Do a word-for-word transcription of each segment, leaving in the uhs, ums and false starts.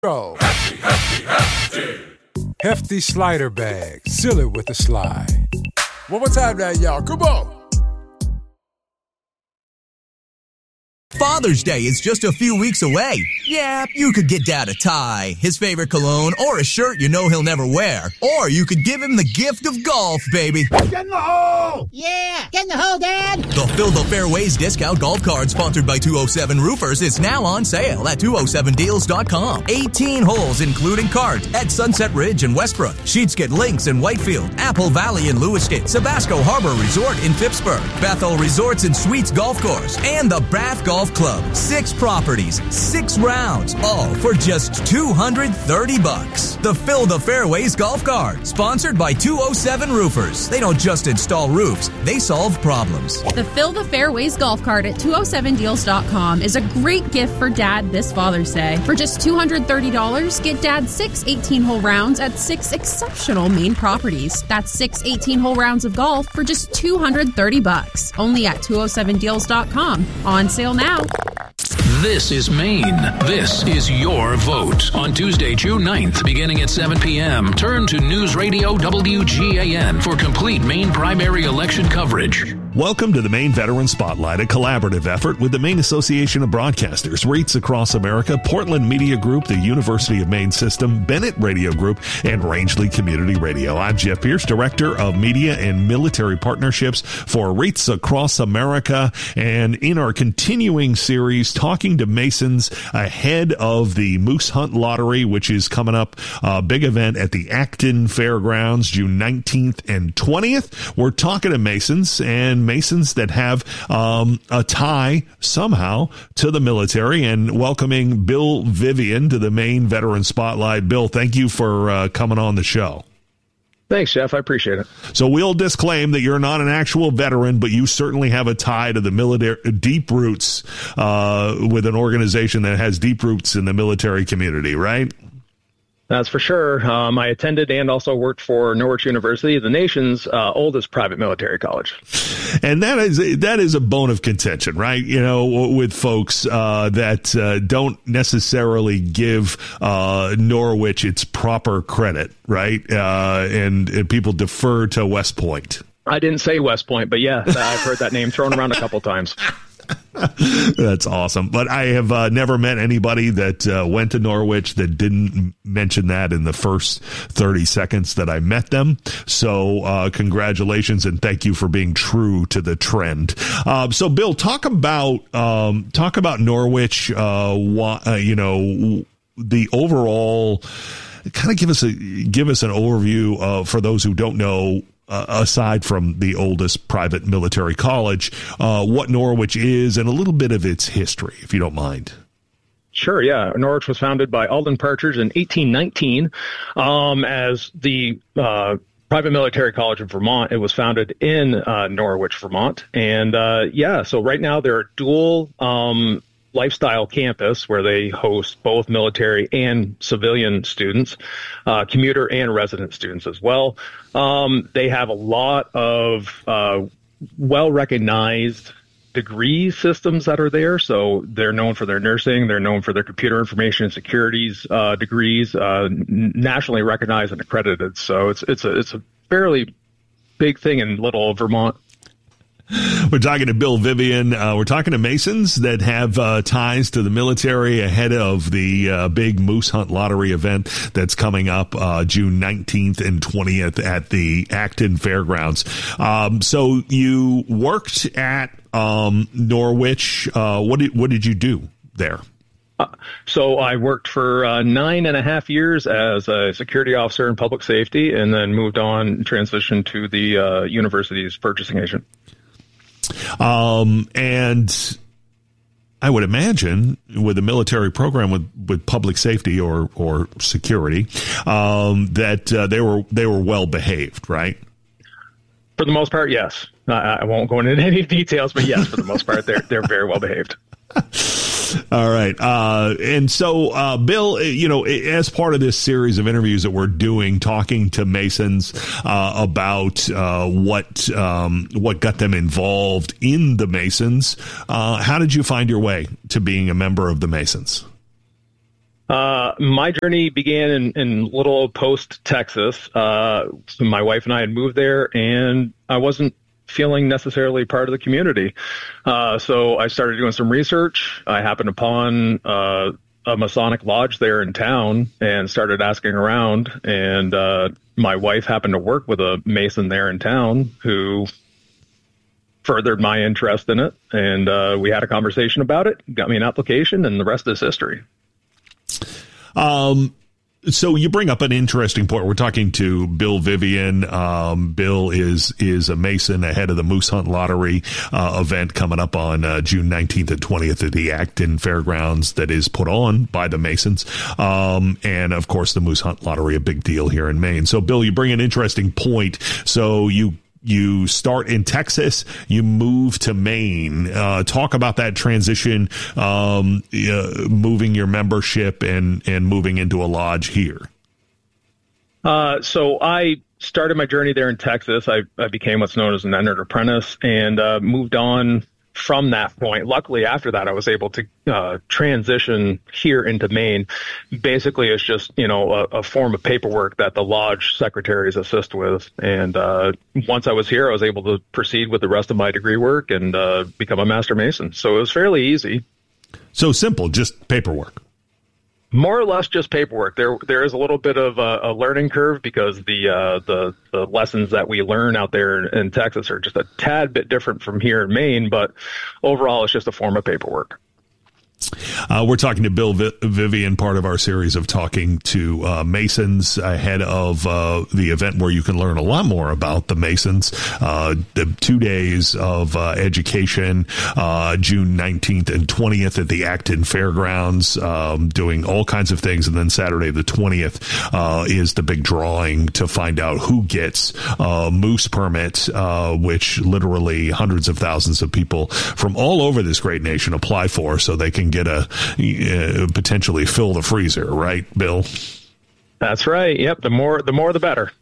Go. Hefty, hefty, hefty. Hefty slider bag. Seal it with a slide. One more time now, y'all. Come on. Father's Day is just a few weeks away. Yeah, you could get Dad a tie, his favorite cologne, or a shirt you know he'll never wear. Or you could give him the gift of golf, baby. Get in the hole! Yeah, get in the hole, Dad! The Fill the Fairways discount golf card sponsored by two oh seven Roofers is now on sale at two oh seven deals dot com. eighteen holes including cart at Sunset Ridge in Westbrook, Sheetskin Links in Whitefield, Apple Valley in Lewiston, Sabasco Harbor Resort in Phippsburg, Bethel Resorts and Suites Golf Course, and the Bath Golf Club. Six properties, six rounds, all for just two hundred thirty bucks. The Fill the Fairways golf cart, sponsored by two oh seven Roofers. They don't just install roofs, they solve problems. The Fill the Fairways golf cart at two oh seven deals dot com is a great gift for Dad this Father's Day. For just two hundred thirty dollars, get Dad six eighteen-hole rounds at six exceptional Maine properties. That's six eighteen-hole rounds of golf for just two hundred thirty bucks. Only at two oh seven deals dot com. On sale now. This is Maine. This is your vote. On Tuesday, June ninth, beginning at seven p.m., turn to News Radio W G A N for complete Maine primary election coverage. Welcome to the Maine Veteran Spotlight, a collaborative effort with the Maine Association of Broadcasters, REITs Across America, Portland Media Group, the University of Maine System, Bennett Radio Group, and Rangeley Community Radio. I'm Jeff Pierce, Director of Media and Military Partnerships for REITs Across America. And in our continuing series, talking to Masons ahead of the Moose Hunt Lottery, which is coming up, a big event at the Acton Fairgrounds, June nineteenth and twentieth. We're talking to Masons and Masons that have um, a tie somehow to the military, and welcoming Bill Vivian to the Maine Veteran Spotlight. Bill, thank you for uh, coming on the show. Thanks, Jeff. I appreciate it. So we'll disclaim that you're not an actual veteran, but you certainly have a tie to the military, deep roots uh, with an organization that has deep roots in the military community, right? That's for sure. Um, I attended and also worked for Norwich University, the nation's uh, oldest private military college. And that is that is a bone of contention, right? You know, with folks uh, that uh, don't necessarily give uh, Norwich its proper credit, right? Uh, and, and people defer to West Point. I didn't say West Point, but yeah, I've heard that name thrown around a couple times. That's awesome. But I have uh, never met anybody that uh, went to Norwich that didn't mention that in the first thirty seconds that I met them. So uh, congratulations and thank you for being true to the trend. Uh, so, Bill, talk about um, talk about Norwich. Uh, wh- uh, you know, the overall. Kind of give us a give us an overview uh, for those who don't know. Uh, aside from the oldest private military college, uh, what Norwich is and a little bit of its history, if you don't mind. Sure, yeah. Norwich was founded by Alden Partridge in eighteen nineteen um, as the uh, private military college of Vermont. It was founded in uh, Norwich, Vermont. And uh, yeah, so right now they're a dual um lifestyle campus where they host both military and civilian students, uh, commuter and resident students as well. Um, they have a lot of uh, well-recognized degree systems that are there. So they're known for their nursing. They're known for their computer information and securities uh, degrees, uh, nationally recognized and accredited. So it's it's a it's a fairly big thing in little Vermont. We're talking to Bill Vivian. Uh, we're talking to Masons that have uh, ties to the military ahead of the uh, big Moose Hunt Lottery event that's coming up uh, June nineteenth and twentieth at the Acton Fairgrounds. Um, so you worked at um, Norwich. Uh, what did what did you do there? Uh, so I worked for uh, nine and a half years as a security officer in public safety, and then moved on, transitioned to the uh, university's purchasing agent. Um, and I would imagine with a military program with, with public safety or, or security, um, that uh, they were they were well behaved, right? For the most part, yes. I, I won't go into any details, but yes, for the most part, they're they're very well behaved. All right. Uh, and so, uh, Bill, you know, as part of this series of interviews that we're doing, talking to Masons uh, about uh, what um, what got them involved in the Masons, uh, how did you find your way to being a member of the Masons? Uh, my journey began in, in little old Post, Texas. Uh, so my wife and I had moved there, and I wasn't feeling necessarily part of the community. Uh, so I started doing some research. I happened upon uh, a Masonic lodge there in town and started asking around. And uh, my wife happened to work with a Mason there in town who furthered my interest in it. And uh, we had a conversation about it, got me an application, and the rest is history. Um, so you bring up an interesting point. We're talking to Bill Vivian. Um, Bill is, is a Mason ahead of the Moose Hunt Lottery, uh, event coming up on, uh, June nineteenth and twentieth at the Acton Fairgrounds that is put on by the Masons. Um, and of course the Moose Hunt Lottery, a big deal here in Maine. So Bill, you bring an interesting point. So you, You start in Texas, you move to Maine. Uh, talk about that transition, um, uh, moving your membership and, and moving into a lodge here. Uh, so I started my journey there in Texas. I, I became what's known as an entered apprentice and uh, moved on from that point. Luckily, after that, I was able to uh, transition here into Maine. Basically, it's just, you know, a, a form of paperwork that the lodge secretaries assist with. And uh, once I was here, I was able to proceed with the rest of my degree work and uh, become a Master Mason. So it was fairly easy. So simple, just paperwork. More or less just paperwork. There, there is a little bit of a, a learning curve because the, uh, the the lessons that we learn out there in, in Texas are just a tad bit different from here in Maine. But overall, it's just a form of paperwork. Uh, we're talking to Bill v- Vivian, part of our series of talking to uh, Masons ahead of uh, the event where you can learn a lot more about the Masons. Uh, the two days of uh, education, uh, June nineteenth and twentieth at the Acton Fairgrounds, um, doing all kinds of things. And then Saturday the twentieth uh, is the big drawing to find out who gets uh, moose permit, uh, which literally hundreds of thousands of people from all over this great nation apply for so they can get a uh, potentially fill the freezer, right, Bill? That's right. Yep. The more, the more, the better.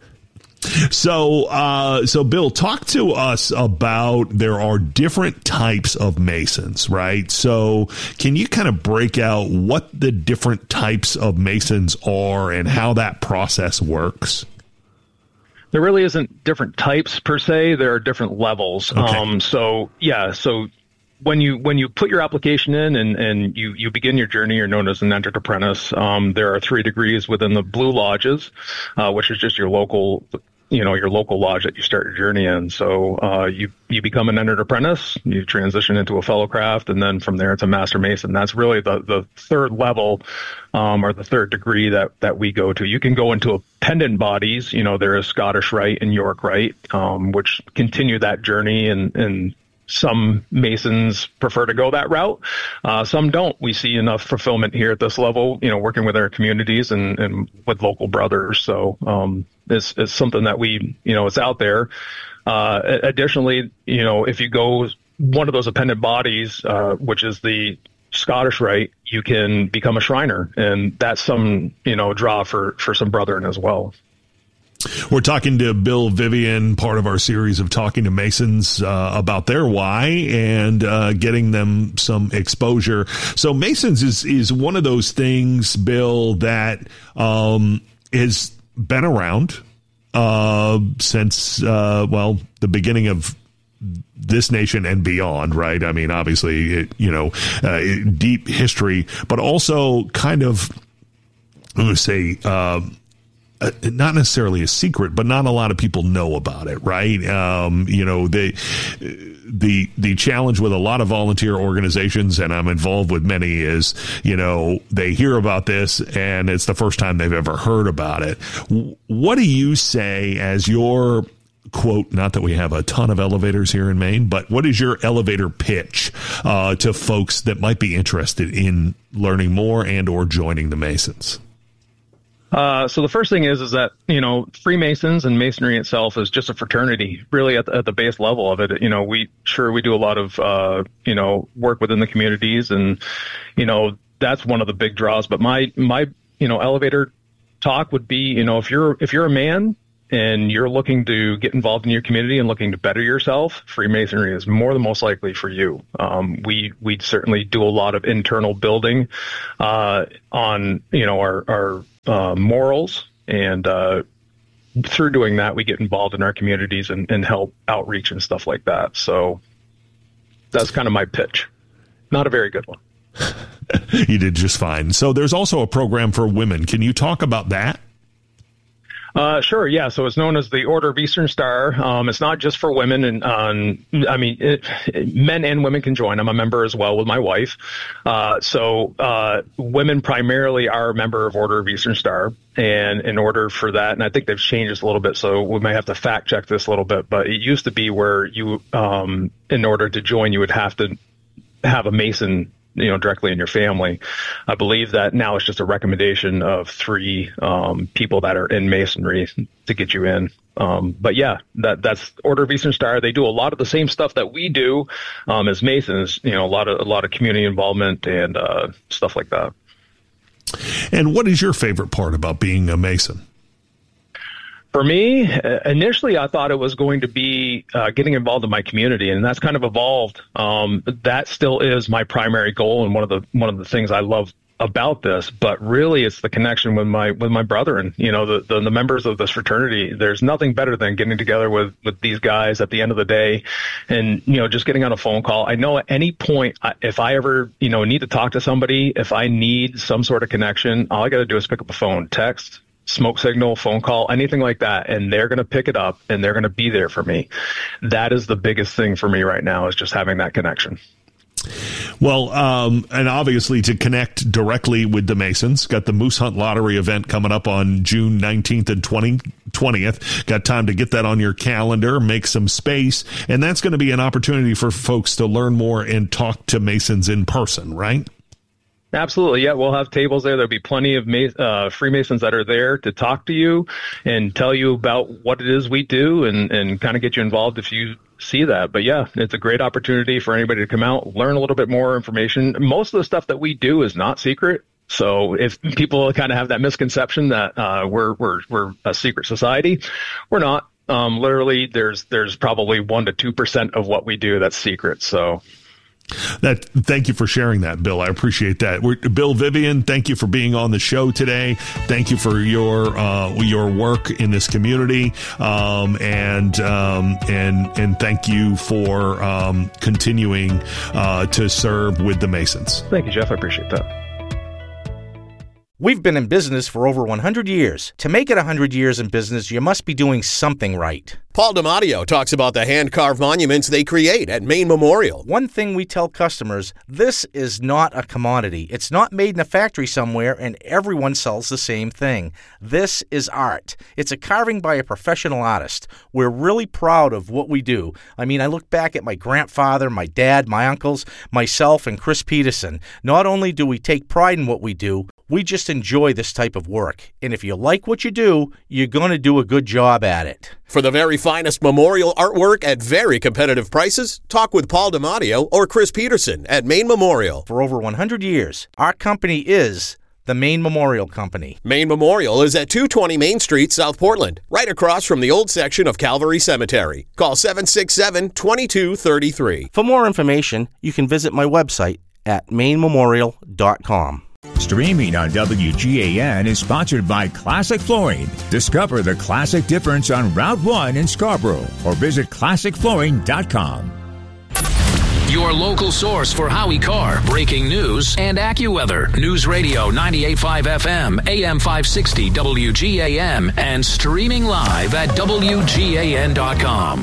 So, uh, so Bill, talk to us about, there are different types of Masons, right? So can you kind of break out what the different types of Masons are and how that process works? There really isn't different types per se. There are different levels. Okay. Um, so yeah, so when you when you put your application in and, and you, you begin your journey, you're known as an entered apprentice. Um, there are three degrees within the Blue Lodges, uh, which is just your local, you know, your local lodge that you start your journey in. So uh, you you become an entered apprentice, you transition into a fellow craft, and then from there it's a Master Mason. That's really the the third level, um, or the third degree that that we go to. You can go into a pendant bodies. You know, there is Scottish Rite and York Rite, um, which continue that journey, and and some Masons prefer to go that route. Uh, some don't. We see enough fulfillment here at this level, you know, working with our communities and, and with local brothers. So um, it's, it's something that we, you know, it's out there. Uh, additionally, you know, if you go one of those appendant bodies, uh, which is the Scottish Rite, you can become a Shriner. And that's some, you know, draw for, for some brethren as well. We're talking to Bill Vivian, part of our series of talking to Masons uh, about their why and uh, getting them some exposure. So Masons is, is one of those things, Bill, that um, has been around uh, since, uh, well, the beginning of this nation and beyond, right? I mean, obviously, it, you know, uh, deep history, but also kind of, I'm going to say, uh, Uh, not necessarily a secret, but not a lot of people know about it, right? Um, you know, the the the challenge with a lot of volunteer organizations, and I'm involved with many, is, you know, they hear about this and it's the first time they've ever heard about it. What do you say as your quote, not that we have a ton of elevators here in Maine, but what is your elevator pitch uh, to folks that might be interested in learning more and or joining the Masons? Uh, so the first thing is, is that, you know, Freemasons and Masonry itself is just a fraternity, really at the, at the base level of it. You know, we sure we do a lot of, uh, you know, work within the communities, and, you know, that's one of the big draws. But my, my, you know, elevator talk would be, you know, if you're, if you're a man and you're looking to get involved in your community and looking to better yourself, Freemasonry is more than most likely for you. Um, we we certainly do a lot of internal building uh, on you know our our uh, morals, and uh, through doing that, we get involved in our communities and, and help outreach and stuff like that. So that's kind of my pitch. Not a very good one. You did just fine. So there's also a program for women. Can you talk about that? Uh, sure. Yeah. So it's known as the Order of Eastern Star. Um, it's not just for women, and um, I mean, it, it, men and women can join. I'm a member as well with my wife. Uh, so uh, women primarily are a member of Order of Eastern Star, and in order for that, and I think they've changed this a little bit, so we may have to fact check this a little bit. But it used to be where you, um, in order to join, you would have to have a Mason, you know, directly in your family. I believe that now it's just a recommendation of three um, people that are in Masonry to get you in. Um, but yeah, that that's Order of Eastern Star. They do a lot of the same stuff that we do um, as Masons. You know, a lot of a lot of community involvement and uh, stuff like that. And what is your favorite part about being a Mason? For me, initially, I thought it was going to be uh, getting involved in my community, and that's kind of evolved. Um, that still is my primary goal, and one of the one of the things I love about this. But really, it's the connection with my with my brethren. You know, the, the the members of this fraternity. There's nothing better than getting together with with these guys at the end of the day, and you know, just getting on a phone call. I know at any point, if I ever you know need to talk to somebody, if I need some sort of connection, all I got to do is pick up a phone, text, smoke signal, phone call, anything like that, and they're going to pick it up and they're going to be there for me. That is the biggest thing for me right now, is just having that connection. Well, um, and obviously to connect directly with the Masons, got the Moose Hunt Lottery event coming up on June nineteenth and twentieth. Got time to get that on your calendar, make some space, and that's going to be an opportunity for folks to learn more and talk to Masons in person, right? Absolutely. Yeah, we'll have tables there. There'll be plenty of uh, Freemasons that are there to talk to you and tell you about what it is we do, and, and kind of get you involved if you see that. But yeah, it's a great opportunity for anybody to come out, learn a little bit more information. Most of the stuff that we do is not secret. So if people kind of have that misconception that uh, we're we're we're a secret society, we're not. Um, literally, there's there's probably one to two percent of what we do that's secret. So. That, thank you for sharing that, Bill. I appreciate that. We're, Bill Vivian, thank you for being on the show today. Thank you for your uh, your work in this community, um, and um, and and thank you for um, continuing uh, to serve with the Masons. Thank you, Jeff. I appreciate that. We've been in business for over one hundred years. To make it one hundred years in business, you must be doing something right. Paul DiMatteo talks about the hand-carved monuments they create at Maine Memorial. One thing we tell customers, this is not a commodity. It's not made in a factory somewhere and everyone sells the same thing. This is art. It's a carving by a professional artist. We're really proud of what we do. I mean, I look back at my grandfather, my dad, my uncles, myself, and Chris Peterson. Not only do we take pride in what we do, we just enjoy this type of work. And if you like what you do, you're going to do a good job at it. For the very finest memorial artwork at very competitive prices, talk with Paul DiMatteo or Chris Peterson at Maine Memorial. For over one hundred years, our company is the Maine Memorial Company. Maine Memorial is at two twenty Main Street, South Portland, right across from the old section of Calvary Cemetery. Call seven six seven, two two three three. For more information, you can visit my website at maine memorial dot com. Streaming on W G A N is sponsored by Classic Flooring. Discover the classic difference on Route one in Scarborough or visit classic flooring dot com. Your local source for Howie Carr, breaking news, and AccuWeather. News Radio ninety-eight point five F M, A M five sixty W G A N, and streaming live at W G A N dot com.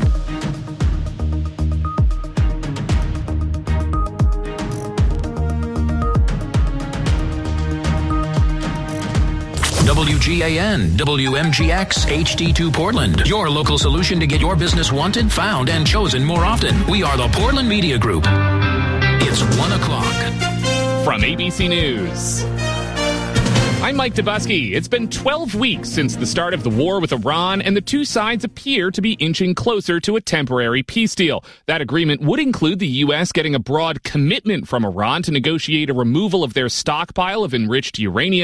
W G A N, W M G X, H D two Portland. Your local solution to get your business wanted, found, and chosen more often. We are the Portland Media Group. It's one o'clock. From A B C News, I'm Mike Dubusky. It's been twelve weeks since the start of the war with Iran, and the two sides appear to be inching closer to a temporary peace deal. That agreement would include the U S getting a broad commitment from Iran to negotiate a removal of their stockpile of enriched uranium,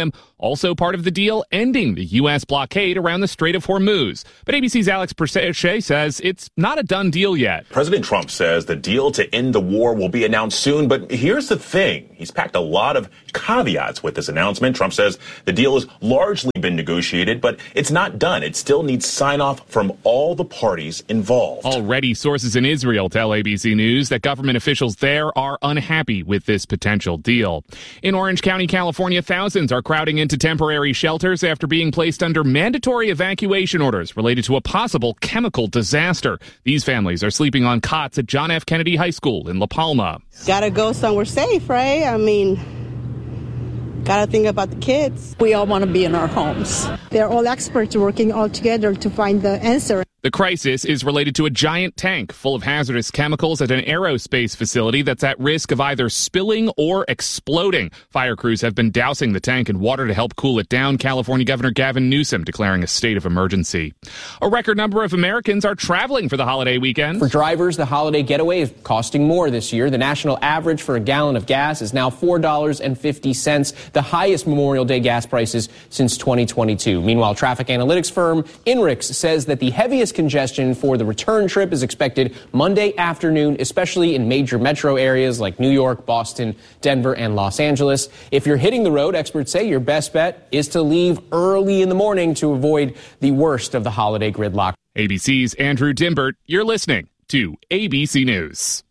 Also part of the deal, ending the U S blockade around the Strait of Hormuz. But A B C's Alex Perchet says it's not a done deal yet. President Trump says the deal to end the war will be announced soon, but here's the thing. He's packed a lot of caveats with this announcement. Trump says the deal has largely been negotiated, but it's not done. It still needs sign-off from all the parties involved. Already, sources in Israel tell A B C News that government officials there are unhappy with this potential deal. In Orange County, California, thousands are crowding into temporary shelters after being placed under mandatory evacuation orders related to a possible chemical disaster. These families are sleeping on cots at John F. Kennedy High School in La Palma. Gotta go somewhere safe, right? I mean, gotta think about the kids. We all want to be in our homes. They're all experts working all together to find the answer. The crisis is related to a giant tank full of hazardous chemicals at an aerospace facility that's at risk of either spilling or exploding. Fire crews have been dousing the tank in water to help cool it down. California Governor Gavin Newsom declaring a state of emergency. A record number of Americans are traveling for the holiday weekend. For drivers, the holiday getaway is costing more this year. The national average for a gallon of gas is now four dollars and fifty cents, the highest Memorial Day gas prices since twenty twenty-two. Meanwhile, traffic analytics firm Inrix says that the heaviest congestion for the return trip is expected Monday afternoon, especially in major metro areas like New York, Boston, Denver, and Los Angeles. If you're hitting the road, experts say your best bet is to leave early in the morning to avoid the worst of the holiday gridlock. A B C's Andrew Dimbert, you're listening to A B C News.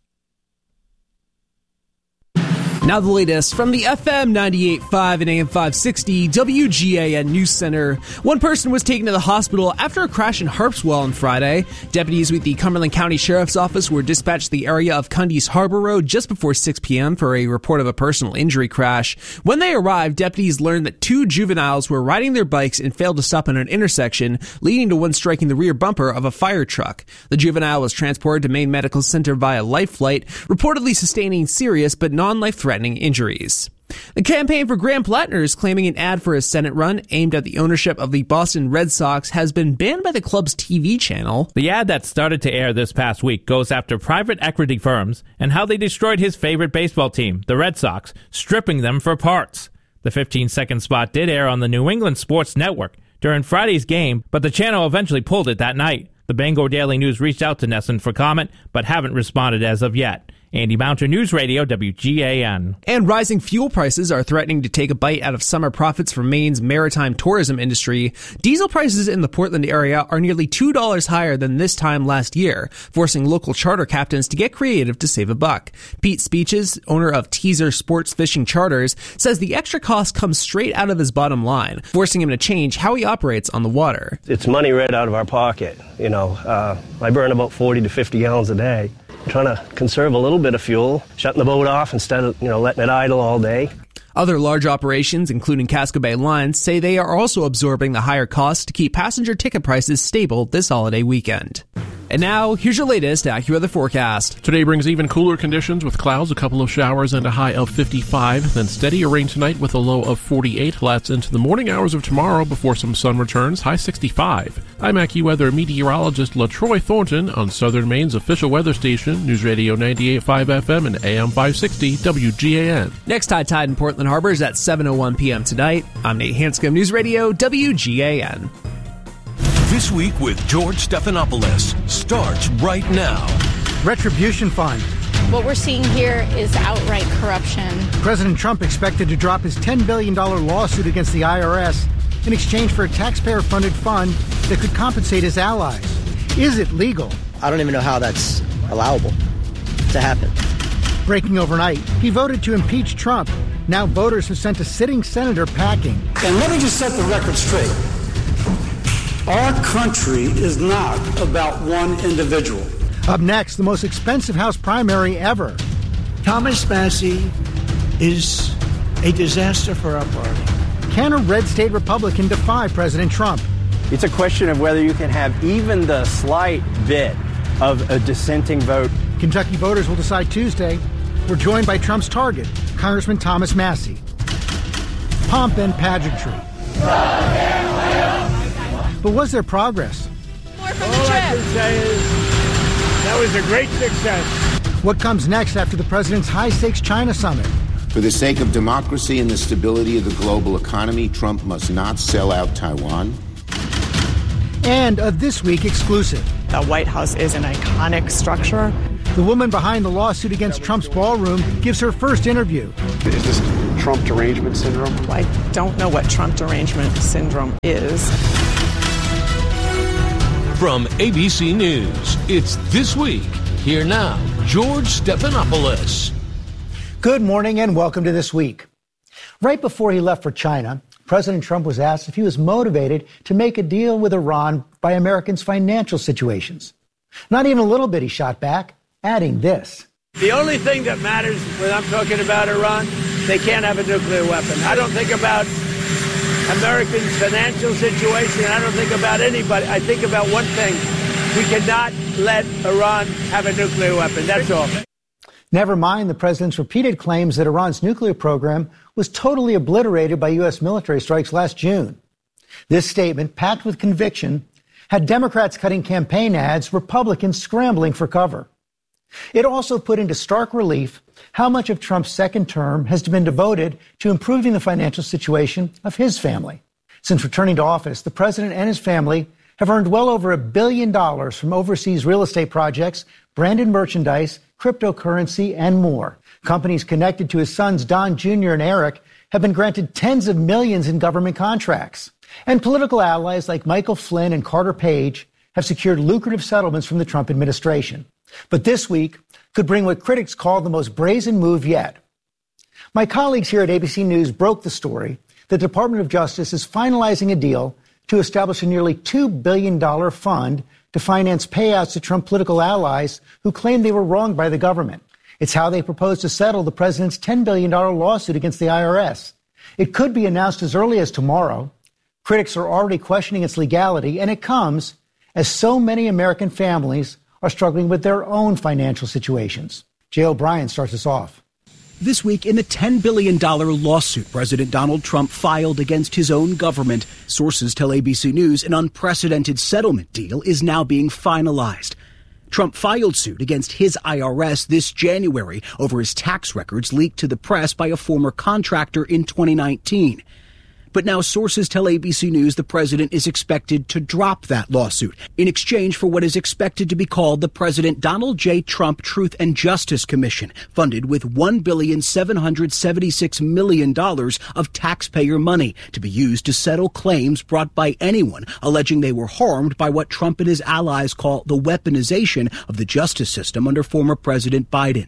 Now the latest from the F M ninety-eight point five and A M five sixty W G A N News Center. One person was taken to the hospital after a crash in Harpswell on Friday. Deputies with the Cumberland County Sheriff's Office were dispatched to the area of Cundy's Harbor Road just before six p.m. for a report of a personal injury crash. When they arrived, deputies learned that two juveniles were riding their bikes and failed to stop at an intersection, leading to one striking the rear bumper of a fire truck. The juvenile was transported to Maine Medical Center via life flight, reportedly sustaining serious but non-life-threatening injuries. The campaign for Graham Plattner is claiming an ad for his Senate run aimed at the ownership of the Boston Red Sox has been banned by the club's T V channel. The ad that started to air this past week goes after private equity firms and how they destroyed his favorite baseball team, the Red Sox, stripping them for parts. The fifteen-second spot did air on the New England Sports Network during Friday's game, but the channel eventually pulled it that night. The Bangor Daily News reached out to Nesson for comment, but haven't responded as of yet. Andy Mounter, News Radio, W G A N. And rising fuel prices are threatening to take a bite out of summer profits for Maine's maritime tourism industry. Diesel prices in the Portland area are nearly two dollars higher than this time last year, forcing local charter captains to get creative to save a buck. Pete Speeches, owner of Teaser Sports Fishing Charters, says the extra cost comes straight out of his bottom line, forcing him to change how he operates on the water. It's money right out of our pocket. You know, uh, I burn about forty to fifty gallons a day. I'm trying to conserve a little bit of fuel, shutting the boat off instead of, you know, letting it idle all day. Other large operations, including Casco Bay Lines, say they are also absorbing the higher costs to keep passenger ticket prices stable this holiday weekend. And now, here's your latest AccuWeather forecast. Today brings even cooler conditions with clouds, a couple of showers, and a high of fifty-five. Then steadier rain tonight with a low of forty-eight. That's into the morning hours of tomorrow before some sun returns, high sixty-five. I'm AccuWeather meteorologist LaTroy Thornton on Southern Maine's official weather station, News Radio ninety-eight point five F M and A M five sixty W G A N. Next high tide in Portland Harbor is at seven oh one p.m. tonight. I'm Nate Hanscom, News Radio W G A N. This Week with George Stephanopoulos starts right now. Retribution Fund. What we're seeing here is outright corruption. President Trump expected to drop his ten billion dollars lawsuit against the I R S in exchange for a taxpayer-funded fund that could compensate his allies. Is it legal? I don't even know how that's allowable to happen. Breaking overnight, he voted to impeach Trump. Now voters have sent a sitting senator packing. And let me just set the record straight. Our country is not about one individual. Up next, the most expensive House primary ever. Thomas Massie is a disaster for our party. Can a red state Republican defy President Trump? It's a question of whether you can have even the slight bit of a dissenting vote. Kentucky voters will decide Tuesday. We're joined by Trump's target, Congressman Thomas Massie. Pomp and pageantry. But was there progress? More from the All trip. I can say is that was a great success. What comes next after the president's high-stakes China summit? For the sake of democracy and the stability of the global economy, Trump must not sell out Taiwan. And a This Week exclusive. The White House is an iconic structure. The woman behind the lawsuit against Trump's ballroom gives her first interview. Is this Trump derangement syndrome? I don't know what Trump derangement syndrome is. From A B C News, it's This Week. Here now, George Stephanopoulos. Good morning and welcome to This Week. Right before he left for China, President Trump was asked if he was motivated to make a deal with Iran by Americans' financial situations. Not even a little bit, he shot back, adding this. The only thing that matters when I'm talking about Iran, they can't have a nuclear weapon. I don't think about Americans' financial situation. I don't think about anybody. I think about one thing. We cannot let Iran have a nuclear weapon. That's all. Never mind the president's repeated claims that Iran's nuclear program was totally obliterated by U S military strikes last June. This statement, packed with conviction, had Democrats cutting campaign ads, Republicans scrambling for cover. It also put into stark relief how much of Trump's second term has been devoted to improving the financial situation of his family. Since returning to office, the president and his family have earned well over a billion dollars from overseas real estate projects, branded merchandise, cryptocurrency, and more. Companies connected to his sons, Don Junior and Eric, have been granted tens of millions in government contracts. And political allies like Michael Flynn and Carter Page have secured lucrative settlements from the Trump administration. But this week could bring what critics call the most brazen move yet. My colleagues here at A B C News broke the story. The Department of Justice is finalizing a deal to establish a nearly two billion dollars fund to finance payouts to Trump political allies who claim they were wronged by the government. It's how they propose to settle the president's ten billion dollars lawsuit against the I R S. It could be announced as early as tomorrow. Critics are already questioning its legality, and it comes as so many American families are struggling with their own financial situations. Jay O'Brien starts us off. This week, in the ten billion dollars lawsuit President Donald Trump filed against his own government, sources tell A B C News an unprecedented settlement deal is now being finalized. Trump filed suit against his I R S this January over his tax records leaked to the press by a former contractor in twenty nineteen. But now sources tell A B C News the president is expected to drop that lawsuit in exchange for what is expected to be called the President Donald J. Trump Truth and Justice Commission, funded with one billion seven hundred seventy-six million dollars of taxpayer money to be used to settle claims brought by anyone alleging they were harmed by what Trump and his allies call the weaponization of the justice system under former President Biden.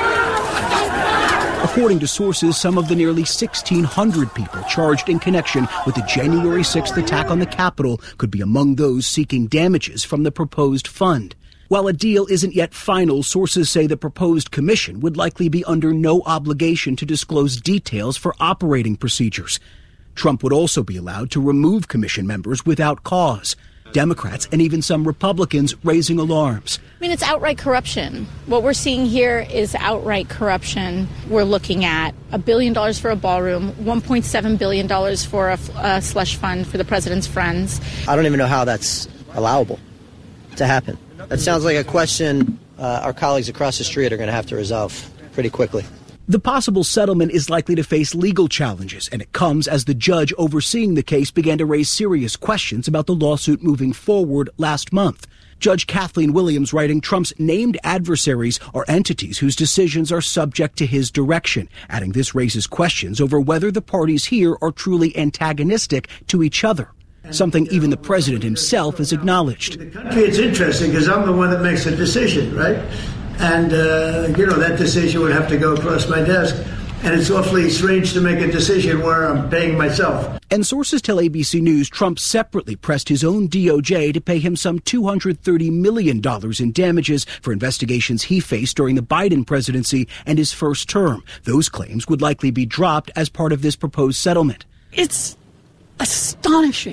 According to sources, some of the nearly sixteen hundred people charged in connection with the January sixth attack on the Capitol could be among those seeking damages from the proposed fund. While a deal isn't yet final, sources say the proposed commission would likely be under no obligation to disclose details for operating procedures. Trump would also be allowed to remove commission members without cause. Democrats and even some Republicans raising alarms. I mean, it's outright corruption. What we're seeing here is outright corruption. We're looking at a billion dollars for a ballroom, one point seven billion dollars for a, a slush fund for the president's friends. I don't even know how that's allowable to happen. That sounds like a question uh, our colleagues across the street are going to have to resolve pretty quickly. The possible settlement is likely to face legal challenges, and it comes as the judge overseeing the case began to raise serious questions about the lawsuit moving forward last month. Judge Kathleen Williams writing Trump's named adversaries are entities whose decisions are subject to his direction, adding this raises questions over whether the parties here are truly antagonistic to each other, something even the president himself has acknowledged. The country, it's interesting because I'm the one that makes the decision, right? And, uh, you know, that decision would have to go across my desk. And it's awfully strange to make a decision where I'm paying myself. And sources tell A B C News Trump separately pressed his own D O J to pay him some two hundred thirty million dollars in damages for investigations he faced during the Biden presidency and his first term. Those claims would likely be dropped as part of this proposed settlement. It's astonishing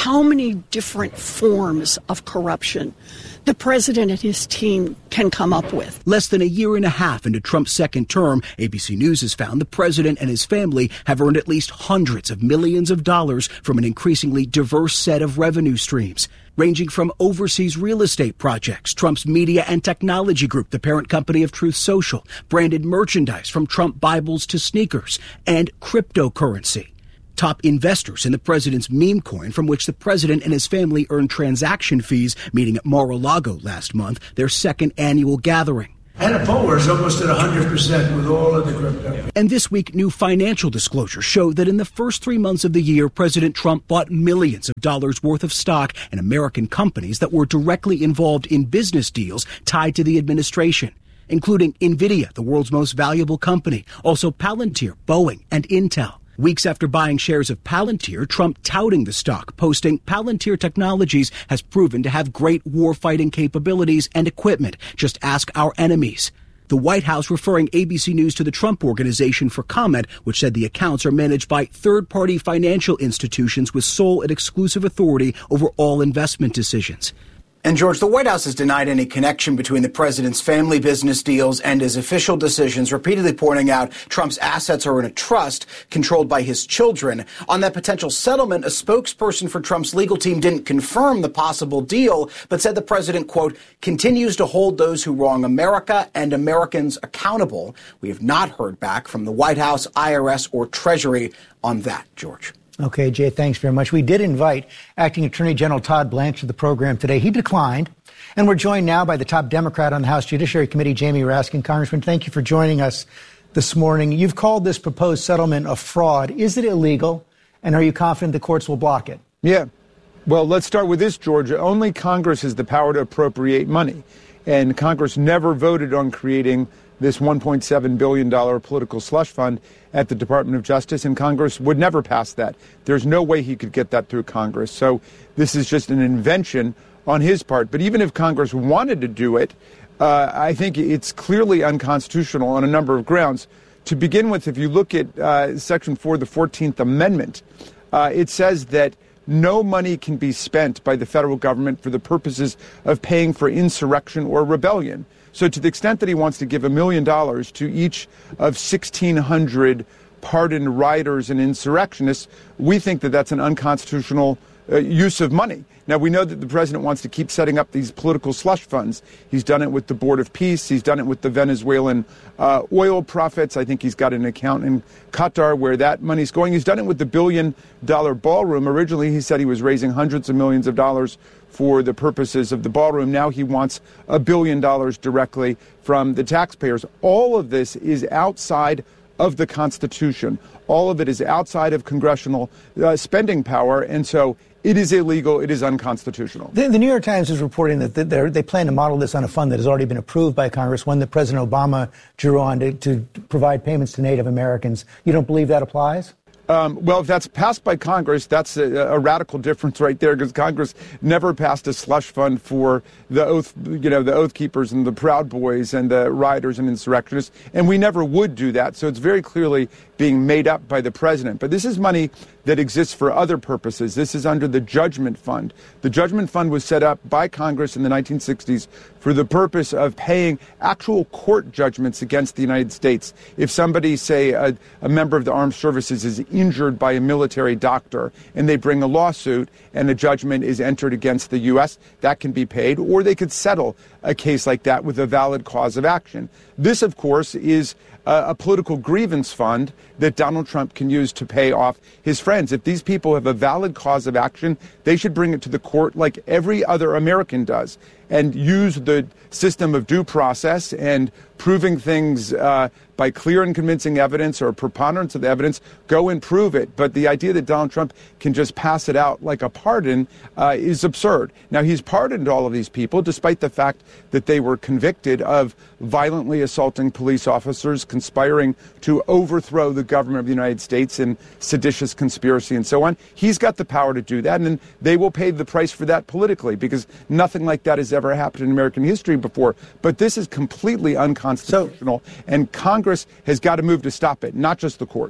how many different forms of corruption the president and his team can come up with. Less than a year and a half into Trump's second term, A B C News has found the president and his family have earned at least hundreds of millions of dollars from an increasingly diverse set of revenue streams, ranging from overseas real estate projects, Trump's media and technology group, the parent company of Truth Social, branded merchandise from Trump Bibles to sneakers, and cryptocurrency. Top investors in the president's meme coin, from which the president and his family earned transaction fees, meeting at Mar-a-Lago last month, their second annual gathering. Anna Power is almost at one hundred percent with all of the crypto. And this week, new financial disclosures show that in the first three months of the year, President Trump bought millions of dollars worth of stock in American companies that were directly involved in business deals tied to the administration, including NVIDIA, the world's most valuable company, also Palantir, Boeing, and Intel. Weeks after buying shares of Palantir, Trump touting the stock, posting Palantir Technologies has proven to have great war-fighting capabilities and equipment. Just ask our enemies. The White House referring A B C News to the Trump Organization for comment, which said the accounts are managed by third-party financial institutions with sole and exclusive authority over all investment decisions. And, George, the White House has denied any connection between the president's family business deals and his official decisions, repeatedly pointing out Trump's assets are in a trust controlled by his children. On that potential settlement, a spokesperson for Trump's legal team didn't confirm the possible deal, but said the president, quote, continues to hold those who wrong America and Americans accountable. We have not heard back from the White House, I R S, or Treasury on that, George. Okay, Jay, thanks very much. We did invite Acting Attorney General Todd Blanche to the program today. He declined. And we're joined now by the top Democrat on the House Judiciary Committee, Jamie Raskin. Congressman, thank you for joining us this morning. You've called this proposed settlement a fraud. Is it illegal? And are you confident the courts will block it? Yeah. Well, let's start with this, Georgia. Only Congress has the power to appropriate money. And Congress never voted on creating this one point seven billion dollars political slush fund at the Department of Justice, and Congress would never pass that. There's no way he could get that through Congress. So this is just an invention on his part. But even if Congress wanted to do it, uh, I think it's clearly unconstitutional on a number of grounds. To begin with, if you look at uh, Section four of the fourteenth Amendment, uh, it says that no money can be spent by the federal government for the purposes of paying for insurrection or rebellion. So to the extent that he wants to give a million dollars to each of sixteen hundred pardoned rioters and insurrectionists, we think that that's an unconstitutional uh, use of money. Now, we know that the president wants to keep setting up these political slush funds. He's done it with the Board of Peace. He's done it with the Venezuelan uh, oil profits. I think he's got an account in Qatar where that money's going. He's done it with the billion dollar ballroom. Originally, he said he was raising hundreds of millions of dollars for the purposes of the ballroom. Now he wants a billion dollars directly from the taxpayers. All of this is outside of the Constitution. All of it is outside of congressional uh, spending power. And so it is illegal. It is unconstitutional. The, the New York Times is reporting that they plan to model this on a fund that has already been approved by Congress, one that President Obama drew on to, to provide payments to Native Americans. You don't believe that applies? Um, well, if that's passed by Congress, that's a, a radical difference right there, because Congress never passed a slush fund for the oath, you know, the Oath Keepers and the Proud Boys and the rioters and insurrectionists, and we never would do that. So it's very clearly being made up by the president. But this is money that exists for other purposes. This is under the Judgment Fund. The Judgment Fund was set up by Congress in the nineteen sixties for the purpose of paying actual court judgments against the United States. If somebody, say, a, a member of the armed services is injured by a military doctor and they bring a lawsuit and a judgment is entered against the U S, that can be paid, or they could settle a case like that with a valid cause of action. This, of course, is a, a political grievance fund that Donald Trump can use to pay off his friends. If these people have a valid cause of action, they should bring it to the court like every other American does and use the system of due process and proving things uh, by clear and convincing evidence or preponderance of the evidence, go and prove it. But the idea that Donald Trump can just pass it out like a pardon uh, is absurd. Now, he's pardoned all of these people, despite the fact that they were convicted of violently assaulting police officers, conspiring to overthrow the government of the United States in seditious conspiracy and so on. He's got the power to do that, and they will pay the price for that politically, because nothing like that has ever happened in American history before. But this is completely unconstitutional, so, and Congress has got to move to stop it, not just the courts.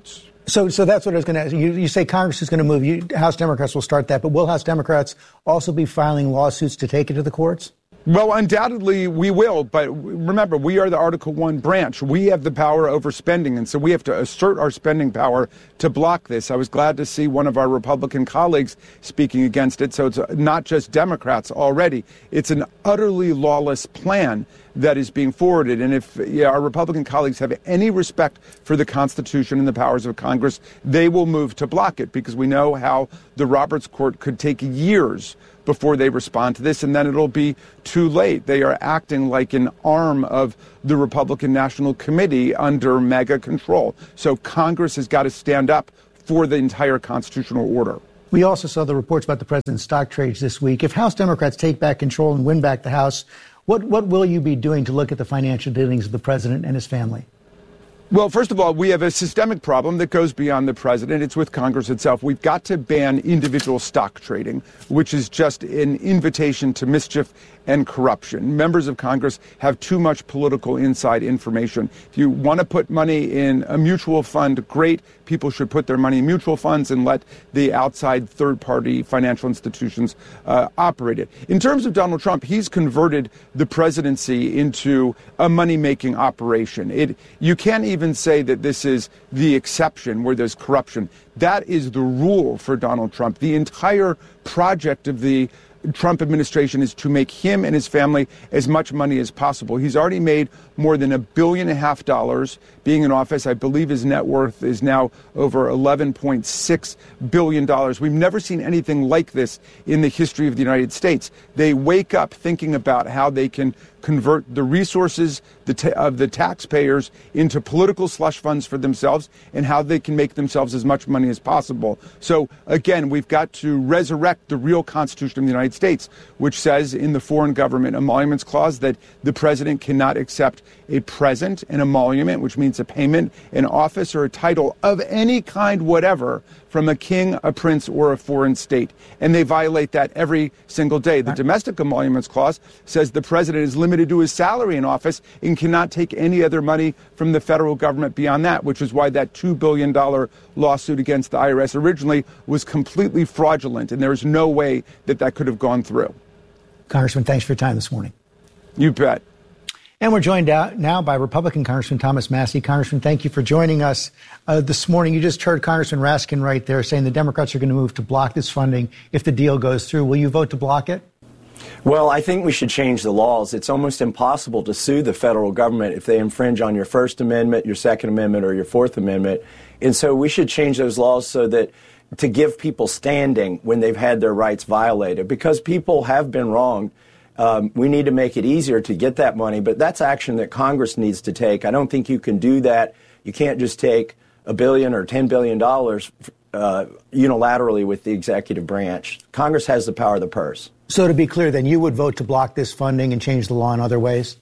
So, so that's what I was going to ask. You, you say Congress is going to move. You, House Democrats will start that, but will House Democrats also be filing lawsuits to take it to the courts? Well, undoubtedly we will, but remember, we are the Article One branch. We have the power over spending, and so we have to assert our spending power to block this. I was glad to see one of our Republican colleagues speaking against it, so it's not just Democrats already. It's an utterly lawless plan that is being forwarded, and if yeah, our Republican colleagues have any respect for the Constitution and the powers of Congress, they will move to block it, because we know how the Roberts Court could take years before they respond to this, and then it'll be too late. They are acting like an arm of the Republican National Committee under MAGA control. So Congress has got to stand up for the entire constitutional order. We also saw the reports about the president's stock trades this week. If House Democrats take back control and win back the House, what, what will you be doing to look at the financial dealings of the president and his family? Well, first of all, we have a systemic problem that goes beyond the president. It's with Congress itself. We've got to ban individual stock trading, which is just an invitation to mischief and corruption. Members of Congress have too much political inside information. If you want to put money in a mutual fund, great. People should put their money in mutual funds and let the outside third-party financial institutions uh, operate it. In terms of Donald Trump, he's converted the presidency into a money-making operation. It, you can't even say that this is the exception where there's corruption. That is the rule for Donald Trump. The entire project of the Trump administration is to make him and his family as much money as possible. He's already made more than a billion and a half dollars being in office. I believe his net worth is now over eleven point six billion dollars. We've never seen anything like this in the history of the United States. They wake up thinking about how they can convert the resources the ta- of the taxpayers into political slush funds for themselves, and how they can make themselves as much money as possible. So again, we've got to resurrect the real Constitution of the United States, which says in the Foreign Government Emoluments Clause that the president cannot accept a present, an emolument, which means a payment, an office, or a title of any kind whatever from a king, a prince, or a foreign state. And they violate that every single day. The Domestic Emoluments Clause says the president is limited to his salary in office and cannot take any other money from the federal government beyond that, which is why that two billion dollars lawsuit against the I R S originally was completely fraudulent, and there's no way that that could have gone through. Congressman, thanks for your time this morning. You bet. And we're joined out now by Republican Congressman Thomas Massie. Congressman, thank you for joining us uh, this morning. You just heard Congressman Raskin right there saying the Democrats are going to move to block this funding if the deal goes through. Will you vote to block it? Well, I think we should change the laws. It's almost impossible to sue the federal government if they infringe on your First Amendment, your Second Amendment, or your Fourth Amendment. And so we should change those laws so that to give people standing when they've had their rights violated, because people have been wronged. Um, we need to make it easier to get that money, but that's action that Congress needs to take. I don't think you can do that. You can't just take a billion or ten billion dollars uh, unilaterally with the executive branch. Congress has the power of the purse. So to be clear, then you would vote to block this funding and change the law in other ways?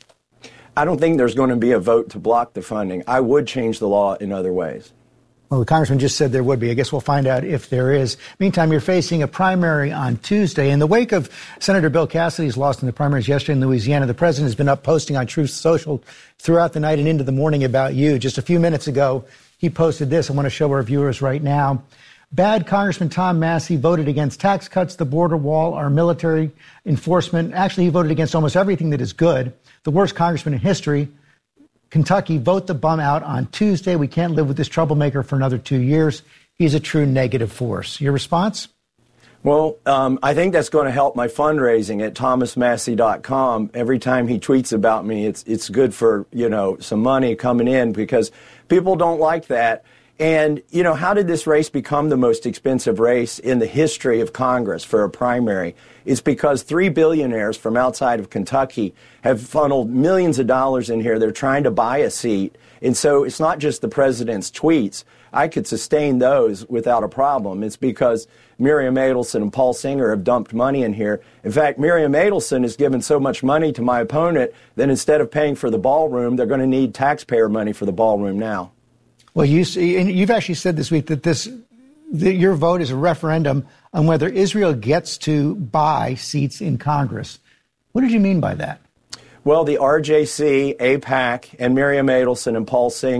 I don't think there's going to be a vote to block the funding. I would change the law in other ways. Well, the congressman just said there would be. I guess we'll find out if there is. Meantime, you're facing a primary on Tuesday. In the wake of Senator Bill Cassidy's loss in the primaries yesterday in Louisiana, the president has been up posting on Truth Social throughout the night and into the morning about you. Just a few minutes ago, he posted this. I want to show our viewers right now. Bad Congressman Tom Massie voted against tax cuts, the border wall, our military enforcement. Actually, he voted against almost everything that is good. The worst congressman in history. Kentucky, vote the bum out on Tuesday. We can't live with this troublemaker for another two years. He's a true negative force. Your response? Well, um, I think that's going to help my fundraising at thomas massie dot com. Every time he tweets about me, it's it's good for, you know, some money coming in because people don't like that. And, you know, how did this race become the most expensive race in the history of Congress for a primary? It's because three billionaires from outside of Kentucky have funneled millions of dollars in here. They're trying to buy a seat. And so it's not just the president's tweets. I could sustain those without a problem. It's because Miriam Adelson and Paul Singer have dumped money in here. In fact, Miriam Adelson has given so much money to my opponent that instead of paying for the ballroom, they're going to need taxpayer money for the ballroom now. Well, you see, and you've actually said this week that this, that your vote is a referendum on whether Israel gets to buy seats in Congress. What did you mean by that? Well, the R J C, AIPAC, and Miriam Adelson and Paul Singer,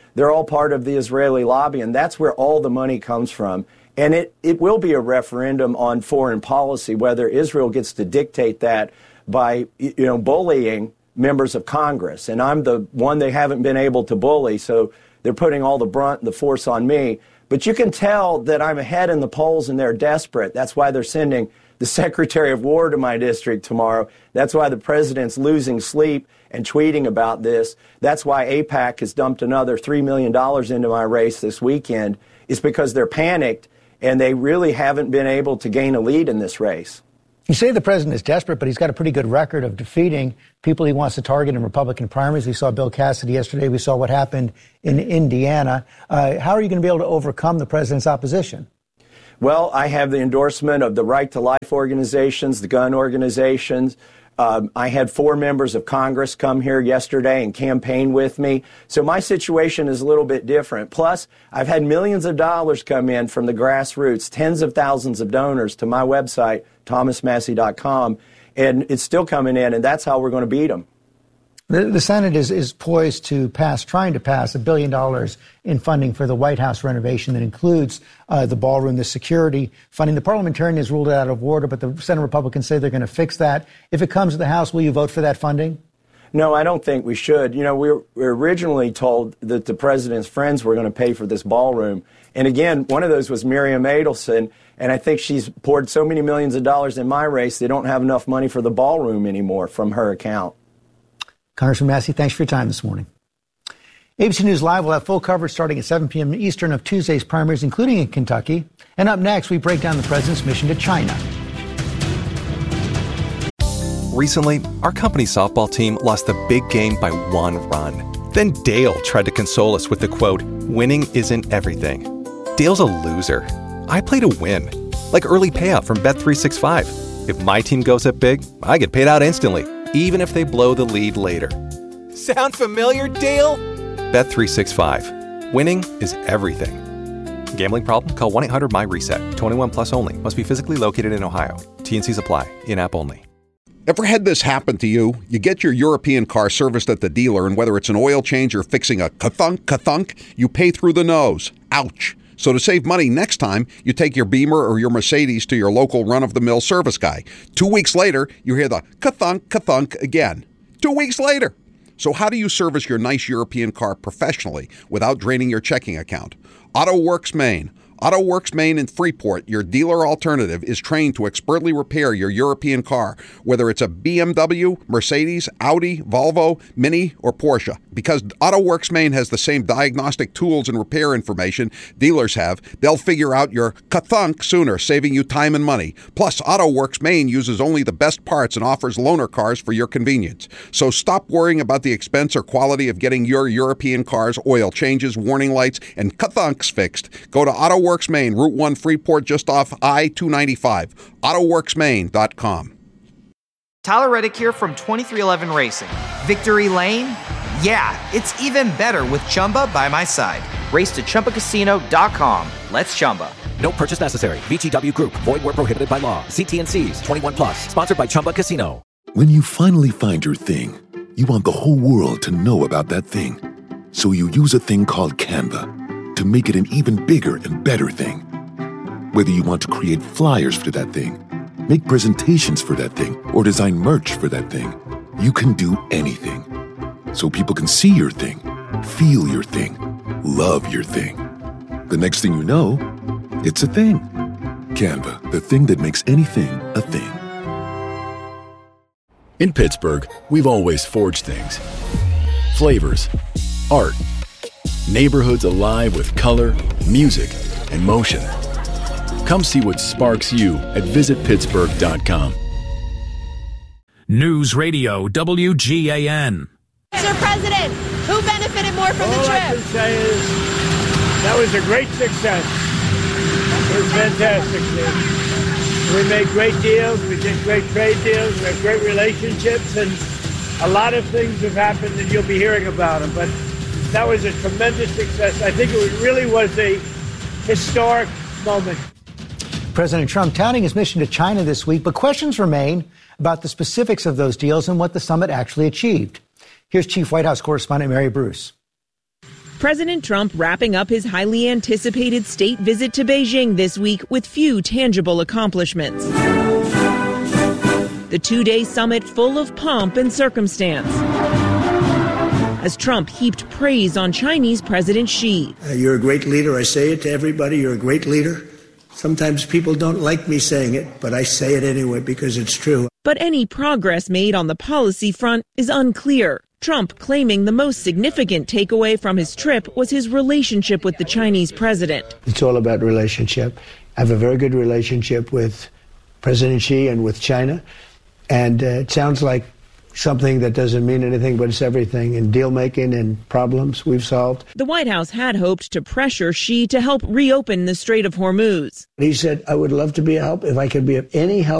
They're all part of the Israeli lobby, and that's where all the money comes from. And it, it will be a referendum on foreign policy, whether Israel gets to dictate that by, you know, bullying members of Congress. And I'm the one they haven't been able to bully, so they're putting all the brunt and the force on me. But you can tell that I'm ahead in the polls and they're desperate. That's why they're sending the Secretary of War to my district tomorrow. That's why the president's losing sleep and tweeting about this. That's why AIPAC has dumped another three million dollars into my race this weekend. It's because they're panicked and they really haven't been able to gain a lead in this race. You say the president is desperate, but he's got a pretty good record of defeating people he wants to target in Republican primaries. We saw Bill Cassidy yesterday. We saw what happened in Indiana. Uh, how are you going to be able to overcome the president's opposition? Well, I have the endorsement of the Right to Life organizations, the gun organizations. Um, I had four members of Congress come here yesterday and campaign with me. So my situation is a little bit different. Plus, I've had millions of dollars come in from the grassroots, tens of thousands of donors to my website, thomas massey dot com, and it's still coming in, and that's how we're going to beat them. The, the Senate is, is poised to pass, trying to pass a billion dollars in funding for the White House renovation that includes uh, the ballroom, the security funding. The parliamentarian has ruled it out of order, but the Senate Republicans say they're going to fix that. If it comes to the House, will you vote for that funding? No, I don't think we should. You know, we were, we were originally told that the president's friends were going to pay for this ballroom. And again, one of those was Miriam Adelson. And I think she's poured so many millions of dollars in my race, they don't have enough money for the ballroom anymore from her account. Congressman Massey, thanks for your time this morning. A B C News Live will have full coverage starting at seven p.m. Eastern of Tuesday's primaries, including in Kentucky. And up next, we break down the president's mission to China. Recently, our company's softball team lost the big game by one run. Then Dale tried to console us with the quote, "Winning isn't everything." Dale's a loser. I play to win, like early payout from Bet three sixty-five. If my team goes up big, I get paid out instantly, even if they blow the lead later. Sound familiar, Dale? Bet three sixty-five. Winning is everything. Gambling problem? Call one eight hundred my reset. twenty-one plus only. Must be physically located in Ohio. T N Cs apply. In-app only. Ever had this happen to you? You get your European car serviced at the dealer, and whether it's an oil change or fixing a ka-thunk, ka-thunk, you pay through the nose. Ouch. So to save money next time, you take your Beamer or your Mercedes to your local run-of-the-mill service guy. Two weeks later, you hear the ka-thunk, ka-thunk again. Two weeks later. So how do you service your nice European car professionally without draining your checking account? AutoWorks Maine. AutoWorks Maine in Freeport, your dealer alternative, is trained to expertly repair your European car, whether it's a B M W, Mercedes, Audi, Volvo, Mini, or Porsche. Because AutoWorks Maine has the same diagnostic tools and repair information dealers have, they'll figure out your ka-thunk sooner, saving you time and money. Plus, AutoWorks Maine uses only the best parts and offers loaner cars for your convenience. So stop worrying about the expense or quality of getting your European car's oil changes, warning lights, and ka-thunks fixed. Go to AutoWorks Maine, Route one Freeport, just off I two ninety-five. auto works maine dot com. Tyler Reddick here from twenty-three eleven Racing. Victory Lane? Yeah, it's even better with Chumba by my side. Race to Chumba Casino dot com. Let's Chumba. No purchase necessary. V G W Group. Void where prohibited by law. See T N Cs. twenty-one plus. Sponsored by Chumba Casino. When you finally find your thing, you want the whole world to know about that thing. So you use a thing called Canva to make it an even bigger and better thing. Whether you want to create flyers for that thing, make presentations for that thing, or design merch for that thing, you can do anything. So people can see your thing, feel your thing, love your thing. The next thing you know, it's a thing. Canva, the thing that makes anything a thing. In Pittsburgh, we've always forged things. Flavors, art, neighborhoods alive with color, music, and motion. Come see what sparks you at visit pittsburgh dot com. News Radio W G A N. Mister President, who benefited more from All the trip? All I can say is that was a great success. It was fantastic. We made great deals. We did great trade deals. We had great relationships. And a lot of things have happened and you'll be hearing about them. But that was a tremendous success. I think it really was a historic moment. President Trump touting his mission to China this week, but questions remain about the specifics of those deals and what the summit actually achieved. Here's Chief White House Correspondent Mary Bruce. President Trump wrapping up his highly anticipated state visit to Beijing this week with few tangible accomplishments. The two-day summit full of pomp and circumstance, as Trump heaped praise on Chinese President Xi. Uh, you're a great leader. I say it to everybody. You're a great leader. Sometimes people don't like me saying it, but I say it anyway because it's true. But any progress made on the policy front is unclear. Trump claiming the most significant takeaway from his trip was his relationship with the Chinese president. It's all about relationship. I have a very good relationship with President Xi and with China. And uh, it sounds like something that doesn't mean anything, but it's everything. In deal making and problems we've solved. The White House had hoped to pressure Xi to help reopen the Strait of Hormuz. He said, I would love to be a help if I could be of any help.